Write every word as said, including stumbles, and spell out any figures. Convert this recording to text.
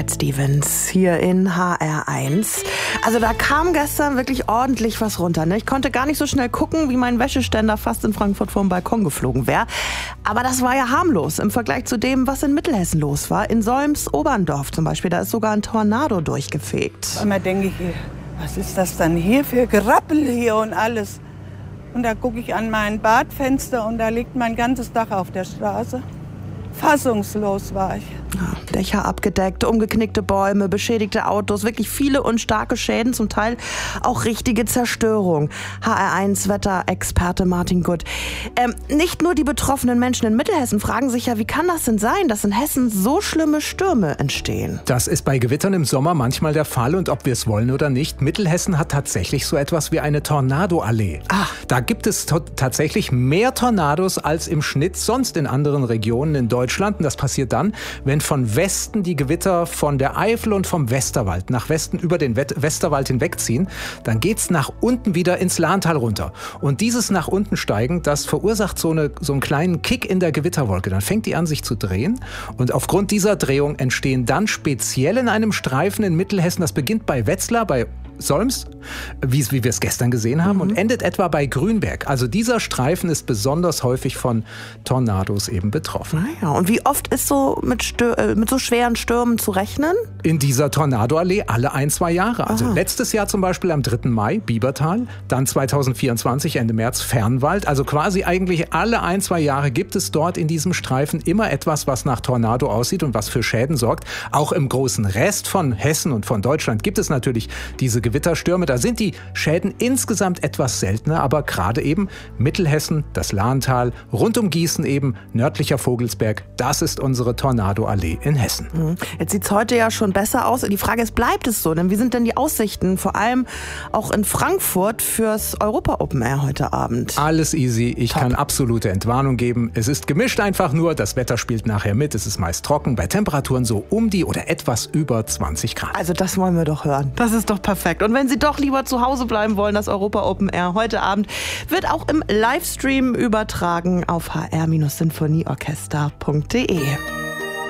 Cat Stevens hier in H R eins. Also da kam gestern wirklich ordentlich was runter. Ne? Ich konnte gar nicht so schnell gucken, wie mein Wäscheständer fast in Frankfurt vom Balkon geflogen wäre. Aber das war ja harmlos im Vergleich zu dem, was in Mittelhessen los war. In Solms-Oberndorf zum Beispiel, da ist sogar ein Tornado durchgefegt. Einmal denke ich, was ist das dann hier für Gerappel hier und alles? Und da gucke ich an mein Badfenster und da liegt mein ganzes Dach auf der Straße. Fassungslos war ich. Ja, Dächer abgedeckt, umgeknickte Bäume, beschädigte Autos, wirklich viele und starke Schäden, zum Teil auch richtige Zerstörung. H R eins Wetterexperte Martin Gutt. Ähm, nicht nur die betroffenen Menschen in Mittelhessen fragen sich ja, wie kann das denn sein, dass in Hessen so schlimme Stürme entstehen? Das ist bei Gewittern im Sommer manchmal der Fall und ob wir es wollen oder nicht, Mittelhessen hat tatsächlich so etwas wie eine Tornadoallee. Ach. Da gibt es to- tatsächlich mehr Tornados als im Schnitt sonst in anderen Regionen in Deutschland. Und das passiert dann, wenn von Westen die Gewitter von der Eifel und vom Westerwald nach Westen über den Wet- Westerwald hinwegziehen, dann geht's nach unten wieder ins Lahntal runter. Und dieses nach unten steigen, das verursacht so, eine, so einen kleinen Kick in der Gewitterwolke. Dann fängt die an, sich zu drehen. Und aufgrund dieser Drehung entstehen dann speziell in einem Streifen in Mittelhessen, das beginnt bei Wetzlar, bei Solms, wie, wie wir es gestern gesehen haben, mhm. und endet etwa bei Grünberg. Also dieser Streifen ist besonders häufig von Tornados eben betroffen. Naja, und wie oft ist so mit, Stör- mit so schweren Stürmen zu rechnen? In dieser Tornadoallee alle ein, zwei Jahre. Also Aha. letztes Jahr zum Beispiel am dritten Mai Biebertal, dann zweitausendvierundzwanzig Ende März Fernwald. Also quasi eigentlich alle ein, zwei Jahre gibt es dort in diesem Streifen immer etwas, was nach Tornado aussieht und was für Schäden sorgt. Auch im großen Rest von Hessen und von Deutschland gibt es natürlich diese Gewitterstürme. Da sind die Schäden insgesamt etwas seltener, aber gerade eben Mittelhessen, das Lahntal, rund um Gießen eben, nördlicher Vogelsberg, das ist unsere Tornadoallee in Hessen. Jetzt sieht es heute ja schon besser aus. Die Frage ist, bleibt es so? Denn wie sind denn die Aussichten, vor allem auch in Frankfurt, fürs Europa Open Air heute Abend? Alles easy. Ich Top. kann absolute Entwarnung geben. Es ist gemischt einfach nur. Das Wetter spielt nachher mit. Es ist meist trocken. Bei Temperaturen so um die oder etwas über zwanzig Grad. Also das wollen wir doch hören. Das ist doch perfekt. Und wenn Sie doch lieber zu Hause bleiben wollen, das Europa Open Air heute Abend wird auch im Livestream übertragen auf h r Sinfonieorchester punkt d e.